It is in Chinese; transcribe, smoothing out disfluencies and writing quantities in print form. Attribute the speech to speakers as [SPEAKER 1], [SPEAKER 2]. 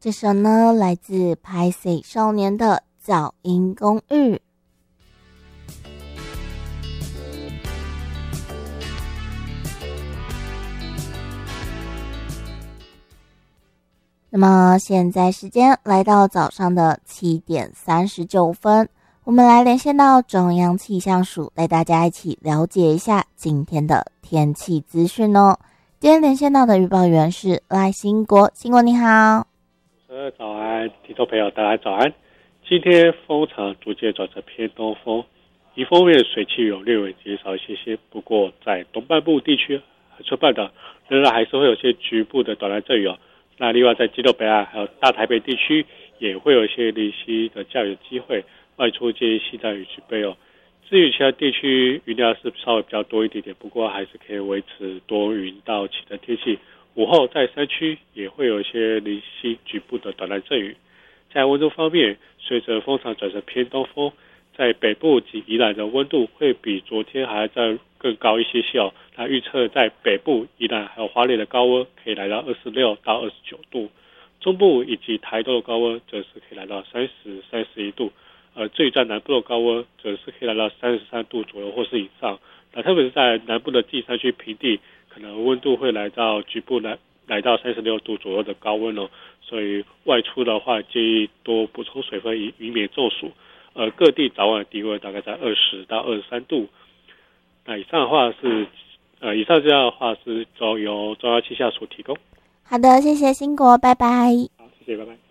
[SPEAKER 1] 这首呢来自拍 C 少年的噪音公寓。那么现在时间来到早上的7点39分，我们来连线到中央气象署，带大家一起了解一下今天的天气资讯哦。今天连线到的预报员是赖兴国，兴国你好。
[SPEAKER 2] 早安，听众朋友大家早安。今天风场逐渐转成偏东风，迎风面水汽有略微减少一些，不过在东半部地区和春半岛仍然还是会有些局部的短暂阵雨哦。那另外在基隆北岸还有大台北地区也会有一些零星的降雨机会，外出建议携带雨具备哦。至于其他地区雨量是稍微比较多一点点，不过还是可以维持多云到晴的天气。午后在山区也会有一些零星局部的短暂阵雨。在温度方面，随着风场转成偏东风，在北部及宜兰的温度会比昨天还要再更高一些哦。那预测在北部、宜兰还有花莲的高温可以来到26到29度，中部以及台东的高温则是可以来到30、31度。至于在南部的高温则是可以来到33度左右或是以上。那特别是在南部的第山区平地，可能温度会来到局部来到36度左右的高温哦。所以外出的话，建议多补充水分，以免中暑。各地早晚低温大概在20到23度。那以上这样的话是由中央气象署提供。
[SPEAKER 1] 好的，谢谢兴国，拜拜。
[SPEAKER 2] 好，谢谢，拜拜。